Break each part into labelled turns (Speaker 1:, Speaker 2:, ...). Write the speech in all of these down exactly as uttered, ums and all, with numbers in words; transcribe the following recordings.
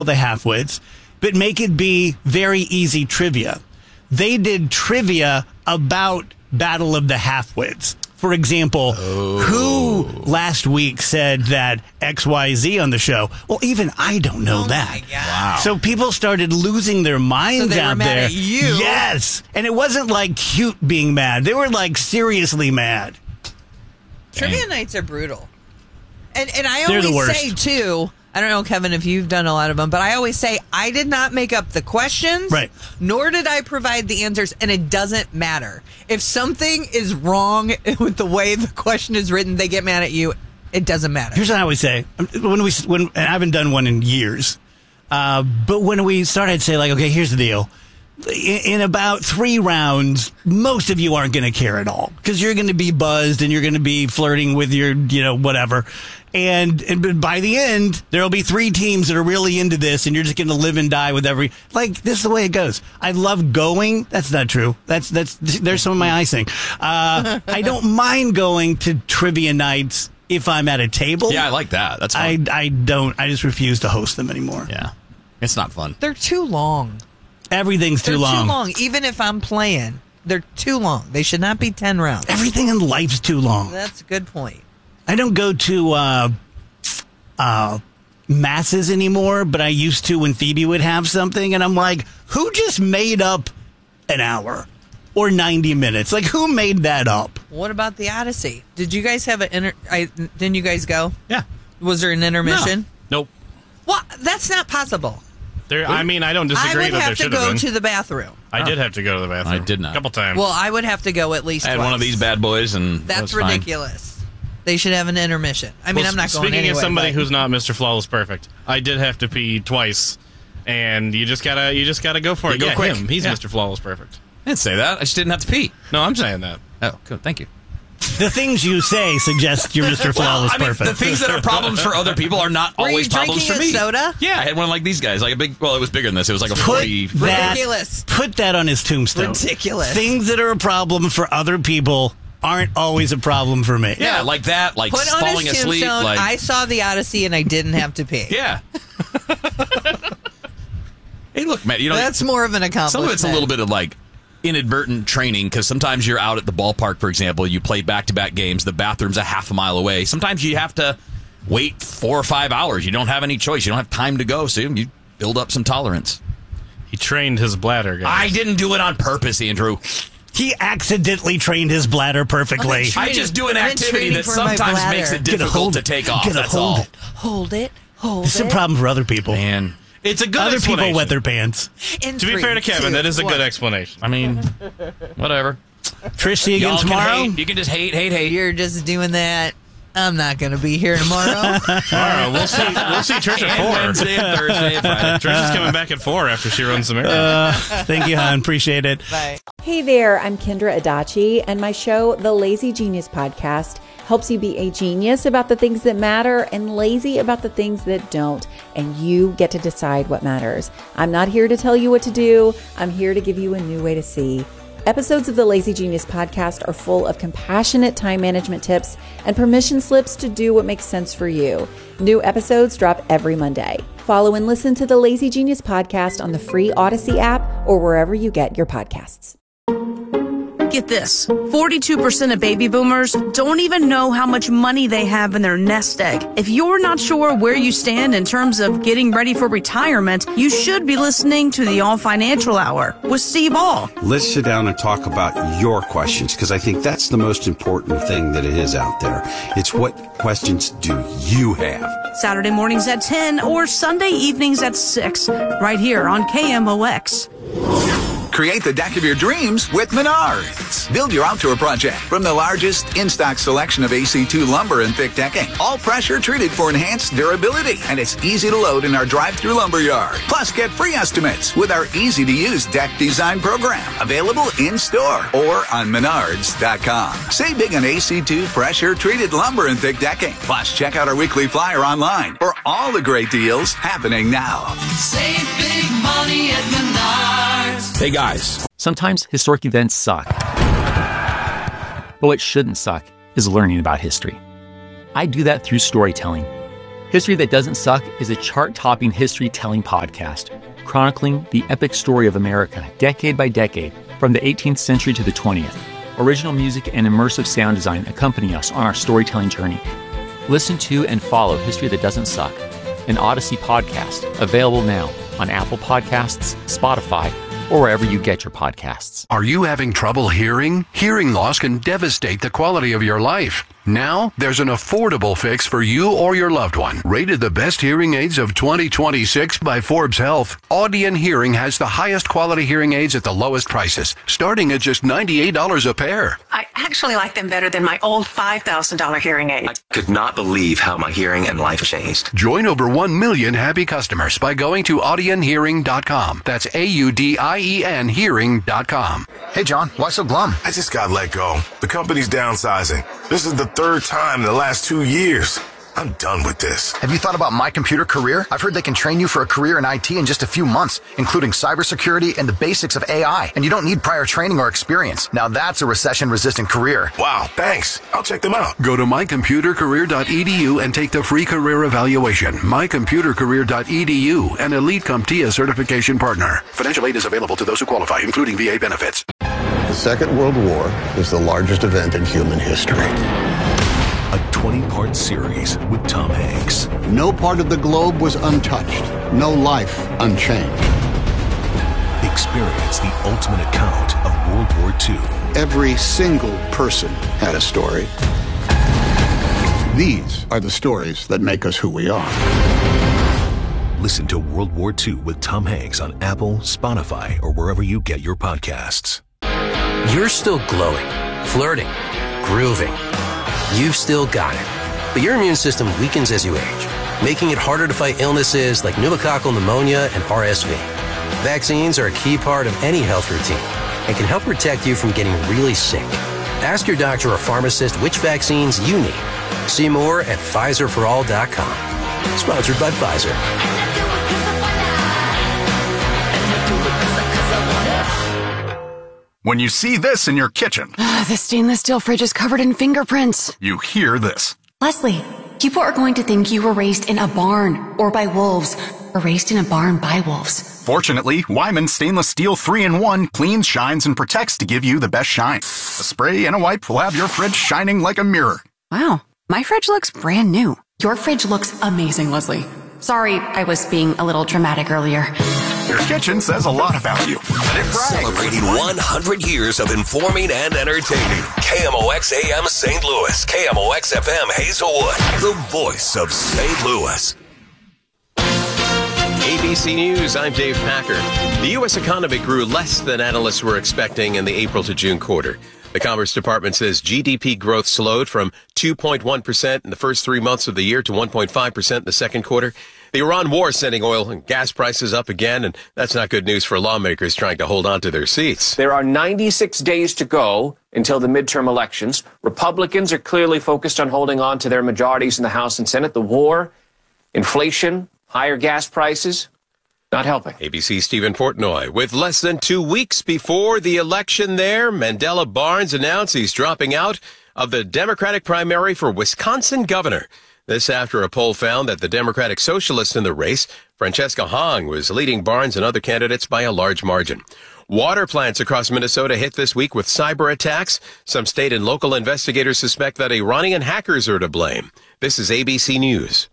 Speaker 1: the halfwits, but make it be very easy trivia. They did trivia about Battle of the Halfwits. For example, oh. who last week said that X Y Z on the show? Well, even I don't know
Speaker 2: oh
Speaker 1: that.
Speaker 2: Wow.
Speaker 1: So people started losing their minds
Speaker 2: so they
Speaker 1: out
Speaker 2: were mad
Speaker 1: there.
Speaker 2: At you.
Speaker 1: Yes. And it wasn't like cute being mad. They were like seriously mad.
Speaker 2: Trivia nights are brutal. And and I
Speaker 1: They're
Speaker 2: always say, too, I don't know, Kevin, if you've done a lot of them, but I always say, I did not make up the questions,
Speaker 1: right.
Speaker 2: nor did I provide the answers, and it doesn't matter. If something is wrong with the way the question is written, they get mad at you, it doesn't matter.
Speaker 1: Here's what I always say. When we, when, and I haven't done one in years, uh, but when we started, I'd say, like, okay, here's the deal. In, in about three rounds, most of you aren't going to care at all because you're going to be buzzed and you're going to be flirting with your, you know, whatever. And, and by the end, there'll be three teams that are really into this, and you're just going to live and die with every. Like, this is the way it goes. I love going. That's not true. That's that's. There's some of my icing. Uh, I don't mind going to trivia nights if I'm at a table.
Speaker 3: Yeah, I like that. That's fun.
Speaker 1: I I don't. I just refuse to host them anymore.
Speaker 3: Yeah, it's not fun.
Speaker 2: They're too long.
Speaker 1: Everything's too
Speaker 2: they're
Speaker 1: long.
Speaker 2: Too long. Even if I'm playing, they're too long. They should not be ten rounds.
Speaker 1: Everything in life's too long.
Speaker 2: That's a good point.
Speaker 1: I don't go to uh, uh, masses anymore, but I used to when Phoebe would have something, and I'm like, who just made up an hour or ninety minutes? Like, who made that up?
Speaker 2: What about the Odyssey? Did you guys have an inter? I, didn't you guys go?
Speaker 4: Yeah.
Speaker 2: Was there an intermission?
Speaker 4: No. Nope.
Speaker 2: Well, that's not possible.
Speaker 4: There. I mean, I don't disagree
Speaker 2: I would
Speaker 4: that there
Speaker 2: have to
Speaker 4: should have
Speaker 2: go
Speaker 4: been.
Speaker 2: to the bathroom.
Speaker 4: I
Speaker 3: Oh.
Speaker 4: did have to go to the bathroom.
Speaker 3: I did not.
Speaker 4: A couple times.
Speaker 2: Well, I would have to go at least
Speaker 3: I had
Speaker 2: twice.
Speaker 3: one of these bad boys, and
Speaker 2: That's
Speaker 3: that was
Speaker 2: ridiculous. They should have an intermission. I mean,
Speaker 4: well,
Speaker 2: I'm not going
Speaker 4: Speaking
Speaker 2: anyway,
Speaker 4: of somebody
Speaker 2: but...
Speaker 4: who's not Mister Flawless Perfect, I did have to pee twice, and you just gotta you just gotta go for
Speaker 3: You
Speaker 4: it.
Speaker 3: go
Speaker 4: yeah,
Speaker 3: quick.
Speaker 4: him. He's
Speaker 3: Yeah.
Speaker 4: Mister Flawless Perfect.
Speaker 3: I didn't say that. I just didn't have to pee.
Speaker 4: No, I'm saying that.
Speaker 3: Oh, good. Thank you.
Speaker 1: The things you say suggest you're Mister Flawless
Speaker 3: well, I mean,
Speaker 1: Perfect.
Speaker 3: the things that are problems for other people are not
Speaker 2: Were
Speaker 3: always
Speaker 2: you
Speaker 3: problems for
Speaker 2: drinking
Speaker 3: me.
Speaker 2: a soda?
Speaker 3: Yeah, I had one like these guys, like a big. Well, it was bigger than this. It was like a
Speaker 1: Put
Speaker 3: forty.
Speaker 1: that,
Speaker 2: Ridiculous.
Speaker 1: Put that on his tombstone.
Speaker 2: Ridiculous.
Speaker 1: Things that are a problem for other people aren't always a problem for me.
Speaker 3: Yeah, like that, like
Speaker 2: Put on
Speaker 3: falling
Speaker 2: his
Speaker 3: asleep.
Speaker 2: tombstone,
Speaker 3: Like,
Speaker 2: I saw the Odyssey and I didn't have to pee.
Speaker 3: yeah. Hey, look, man. You know
Speaker 2: That's more of an accomplishment.
Speaker 3: some of it's a little bit of like inadvertent training because sometimes you're out at the ballpark, for example, you play back-to-back games, the bathroom's a half a mile away. Sometimes you have to wait four or five hours. You don't have any choice. You don't have time to go, so you build up some tolerance.
Speaker 4: He trained his bladder, guys.
Speaker 3: I didn't do it on purpose, Andrew.
Speaker 1: He accidentally trained his bladder perfectly.
Speaker 3: I just do an
Speaker 2: I've been
Speaker 3: activity
Speaker 2: training
Speaker 3: that
Speaker 2: for my
Speaker 3: sometimes
Speaker 2: bladder.
Speaker 3: makes it
Speaker 1: Gotta
Speaker 3: difficult
Speaker 1: hold
Speaker 3: to
Speaker 1: it.
Speaker 3: take off.
Speaker 1: Gotta
Speaker 3: That's
Speaker 1: hold
Speaker 3: all.
Speaker 1: it.
Speaker 2: Hold it. Hold
Speaker 1: It's
Speaker 2: it.
Speaker 1: a problem for other people.
Speaker 3: Man,
Speaker 4: It's a good
Speaker 1: Other people
Speaker 4: explanation.
Speaker 1: wet their pants.
Speaker 2: In
Speaker 4: To be
Speaker 2: three,
Speaker 4: fair to Kevin,
Speaker 2: two,
Speaker 4: that is a
Speaker 2: one.
Speaker 4: good explanation.
Speaker 3: I mean, whatever.
Speaker 1: Trish, see you again
Speaker 3: Y'all can
Speaker 1: tomorrow?
Speaker 3: hate. You can just hate, hate, hate.
Speaker 2: You're just doing that. I'm not going to be here tomorrow.
Speaker 4: Tomorrow, we'll see. We'll see Trish at
Speaker 3: And
Speaker 4: four.
Speaker 3: Wednesday and Thursday and Friday.
Speaker 4: Trish is coming back at four after she runs some errands.
Speaker 1: Uh, thank you, hon. Appreciate it.
Speaker 2: Bye.
Speaker 5: Hey there, I'm Kendra Adachi, and my show, The Lazy Genius Podcast, helps you be a genius about the things that matter and lazy about the things that don't. And you get to decide what matters. I'm not here to tell you what to do. I'm here to give you a new way to see. Episodes of the Lazy Genius Podcast are full of compassionate time management tips and permission slips to do what makes sense for you. New episodes drop every Monday. Follow and listen to the Lazy Genius Podcast on the free Odyssey app or wherever you get your podcasts.
Speaker 6: Get this, forty-two percent of baby boomers don't even know how much money they have in their nest egg. If you're not sure where you stand in terms of getting ready for retirement, you should be listening to the All Financial Hour with Steve All.
Speaker 7: Let's sit down and talk about your questions, because I think that's the most important thing that it is out there. It's what questions do you have?
Speaker 6: Saturday mornings at ten or Sunday evenings at six, right here on K M O X.
Speaker 8: Create the deck of your dreams with Menards. Build your outdoor project from the largest in-stock selection of A C two lumber and thick decking. All pressure treated for enhanced durability. And it's easy to load in our drive-through lumber yard. Plus, get free estimates with our easy-to-use deck design program. Available in-store or on menards dot com. Save big on A C two pressure treated lumber and thick decking. Plus, check out our weekly flyer online for all the great deals happening now.
Speaker 9: Save big money at Menards.
Speaker 10: Hey guys, sometimes historic events suck. But what shouldn't suck is learning about history. I do that through storytelling. History That Doesn't Suck is a chart-topping history-telling podcast, chronicling the epic story of America, decade by decade, from the eighteenth century to the twentieth. Original music and immersive sound design accompany us on our storytelling journey. Listen to and follow History That Doesn't Suck, an Odyssey podcast, available now on Apple Podcasts, Spotify, or wherever you get your podcasts.
Speaker 11: Are you having trouble hearing? Hearing loss can devastate the quality of your life. Now, there's an affordable fix for you or your loved one. Rated the best hearing aids of twenty twenty-six by Forbes Health, Audion Hearing has the highest quality hearing aids at the lowest prices, starting at just ninety-eight dollars a pair.
Speaker 12: I actually like them better than my old five thousand dollars hearing aid.
Speaker 13: I could not believe how my hearing and life changed.
Speaker 11: Join over one million happy customers by going to audion hearing dot com. That's A U D I E N hearing dot com.
Speaker 14: Hey, John, why so glum?
Speaker 15: I just got let go. The company's downsizing. This is the third time in the last two years. I'm done with this.
Speaker 14: Have you thought about My Computer Career? I've heard they can train you for a career in I T in just a few months, including cybersecurity and the basics of A I. And you don't need prior training or experience. Now that's a recession-resistant career.
Speaker 15: Wow, thanks. I'll check them out.
Speaker 11: Go to my computer career dot e d u and take the free career evaluation. my computer career dot e d u, an Elite CompTIA certification partner. Financial aid is available to those who qualify, including V A benefits.
Speaker 16: The Second World War is the largest event in human history.
Speaker 17: A twenty-part series with Tom Hanks.
Speaker 16: No part of the globe was untouched. No life unchanged.
Speaker 17: Experience the ultimate account of World War Two.
Speaker 16: Every single person had a story. These are the stories that make us who we are.
Speaker 17: Listen to World War Two with Tom Hanks on Apple, Spotify, or wherever you get your podcasts.
Speaker 18: You're still glowing, flirting, grooving. You've still got it. But your immune system weakens as you age, making it harder to fight illnesses like pneumococcal pneumonia and R S V. Vaccines are a key part of any health routine and can help protect you from getting really sick. Ask your doctor or pharmacist which vaccines you need. See more at Pfizer for all dot com. Sponsored by Pfizer.
Speaker 19: When you see this in your kitchen,
Speaker 20: the stainless steel fridge is covered in fingerprints.
Speaker 19: You hear this.
Speaker 20: Leslie, people are going to think you were raised in a barn or by wolves, or raised in a barn by wolves.
Speaker 19: Fortunately, Wyman Stainless Steel three in one cleans, shines, and protects to give you the best shine. A spray and a wipe will have your fridge shining like a mirror.
Speaker 20: Wow, my fridge looks brand new. Your fridge looks amazing, Leslie. Sorry, I was being a little dramatic earlier.
Speaker 19: Your kitchen says a lot about you.
Speaker 21: Celebrating one hundred years of informing and entertaining. K M O X A M Saint Louis. K M O X F M Hazelwood. The voice of Saint Louis.
Speaker 22: A B C News, I'm Dave Packer. The U S economy grew less than analysts were expecting in the April to June quarter. The Commerce Department says G D P growth slowed from two point one percent in the first three months of the year to one point five percent in the second quarter. The Iran war sending oil and gas prices up again, and that's not good news for lawmakers trying to hold on to their seats.
Speaker 23: There are ninety-six days to go until the midterm elections. Republicans are clearly focused on holding on to their majorities in the House and Senate. The war, inflation, higher gas prices, not helping.
Speaker 22: A B C's Stephen Portnoy. With less than two weeks before the election there, Mandela Barnes announced he's dropping out of the Democratic primary for Wisconsin governor. This after a poll found that the Democratic Socialist in the race, Francesca Hong, was leading Barnes and other candidates by a large margin. Water plants across Minnesota hit this week with cyber attacks. Some state and local investigators suspect that Iranian hackers are to blame. This is A B C News.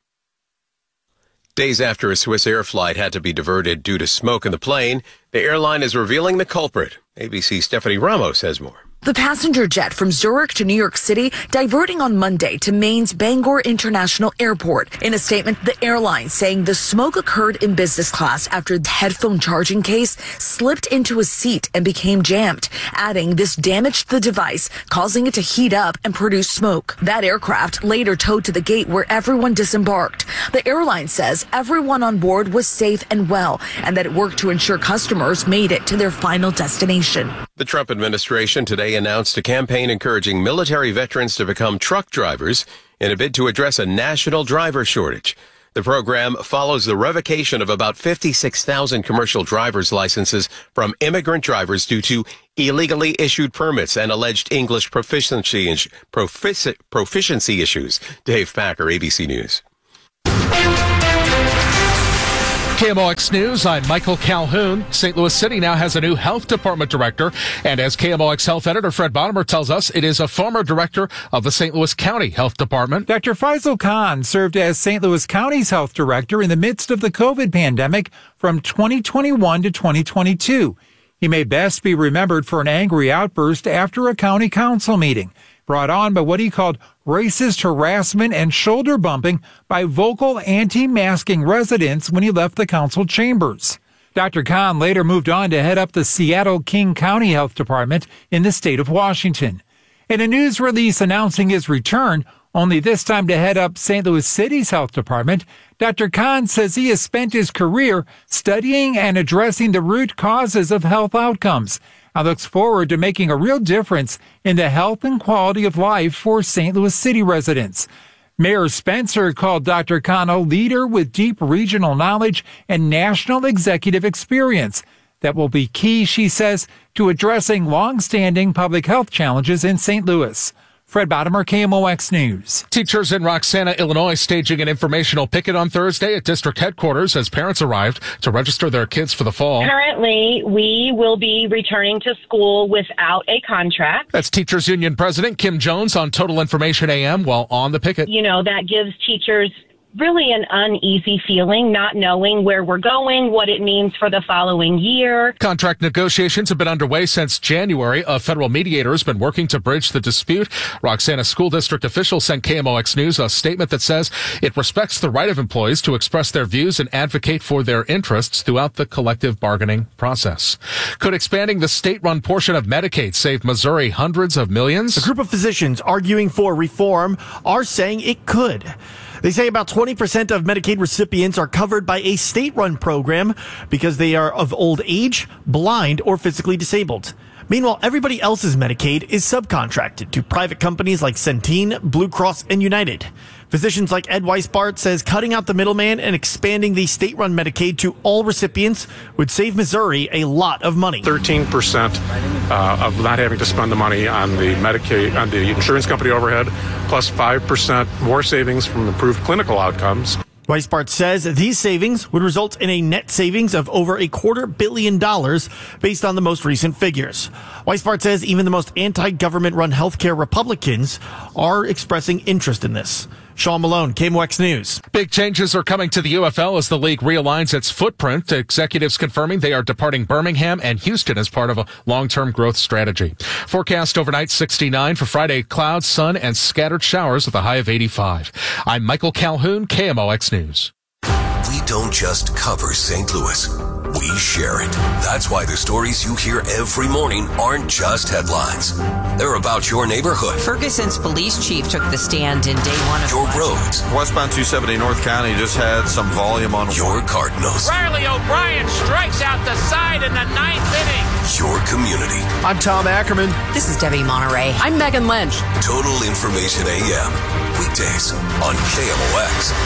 Speaker 22: Days after a Swiss Air flight had to be diverted due to smoke in the plane, the airline is revealing the culprit. A B C's Stephanie Ramos has more.
Speaker 24: The passenger jet from Zurich to New York City diverting on Monday to Maine's Bangor International Airport. In a statement, the airline saying the smoke occurred in business class after the headphone charging case slipped into a seat and became jammed, adding this damaged the device, causing it to heat up and produce smoke. That aircraft later towed to the gate where everyone disembarked. The airline says everyone on board was safe and well, and that it worked to ensure customers made it to their final destination.
Speaker 22: The Trump administration today announced a campaign encouraging military veterans to become truck drivers in a bid to address a national driver shortage. The program follows the revocation of about fifty-six thousand commercial driver's licenses from immigrant drivers due to illegally issued permits and alleged English proficiency, profici- proficiency issues. Dave Packer, A B C News.
Speaker 1: K M O X News, I'm Michael Calhoun. Saint Louis City now has a new health department director, and as K M O X health editor Fred Bottomer tells us, it is a former director of the Saint Louis County Health Department.
Speaker 2: Doctor Faisal Khan served as Saint Louis County's health director in the midst of the COVID pandemic from twenty twenty-one to twenty twenty-two. He may best be remembered for an angry outburst after a county council meeting, brought on by what he called racist harassment and shoulder bumping by vocal anti-masking residents when he left the council chambers. Doctor Khan later moved on to head up the Seattle King County Health Department in the state of Washington. In a news release announcing his return, only this time to head up Saint Louis City's health department, Doctor Khan says he has spent his career studying and addressing the root causes of health outcomes. I looks forward to making a real difference in the health and quality of life for Saint Louis City residents. Mayor Spencer called Doctor Khan a leader with deep regional knowledge and national executive experience that will be key, she says, to addressing long-standing public health challenges in Saint Louis. Fred Bottomer, K M O X News.
Speaker 1: Teachers in Roxana, Illinois, staging an informational picket on Thursday at district headquarters as parents arrived to register their kids for the fall.
Speaker 3: Currently, we will be returning to school without a contract.
Speaker 1: That's Teachers Union President Kim Jones on Total Information A M while on the picket.
Speaker 3: You know, that gives teachers really an uneasy feeling, not knowing where we're going, what it means for the following year.
Speaker 1: Contract negotiations have been underway since January. A federal mediator has been working to bridge the dispute. Roxana School District officials sent K M O X News a statement that says it respects the right of employees to express their views and advocate for their interests throughout the collective bargaining process. Could expanding the state-run portion of Medicaid save Missouri hundreds of millions?
Speaker 4: A group of physicians arguing for reform are saying it could. They say about twenty percent of Medicaid recipients are covered by a state-run program because they are of old age, blind, or physically disabled. Meanwhile, everybody else's Medicaid is subcontracted to private companies like Centene, Blue Cross, and United. Physicians like Ed Weisbart says cutting out the middleman and expanding the state-run Medicaid to all recipients would save Missouri a lot of money.
Speaker 25: thirteen percent uh, of not having to spend the money on the Medicaid, on the insurance company overhead, plus five percent more savings from improved clinical outcomes.
Speaker 4: Weisbart says these savings would result in a net savings of over a quarter billion dollars based on the most recent figures. Weisbart says even the most anti-government run healthcare Republicans are expressing interest in this. Sean Malone, K M O X News.
Speaker 1: Big changes are coming to the U F L as the league realigns its footprint. Executives confirming they are departing Birmingham and Houston as part of a long-term growth strategy. Forecast overnight sixty-nine for Friday, clouds, sun, and scattered showers with a high of eighty-five. I'm Michael Calhoun, K M O X News.
Speaker 21: We don't just cover Saint Louis. We share it. That's why the stories you hear every morning aren't just headlines. They're about your neighborhood.
Speaker 26: Ferguson's police chief took the stand in day one of
Speaker 21: your roads.
Speaker 27: Westbound two seventy North County just had some volume on
Speaker 21: your Cardinals.
Speaker 28: Riley O'Brien strikes out the side in the ninth inning.
Speaker 21: Your community.
Speaker 4: I'm Tom Ackerman.
Speaker 26: This is Debbie Monterey.
Speaker 24: I'm Megan Lynch.
Speaker 21: Total Information A M. Weekdays on K M O X.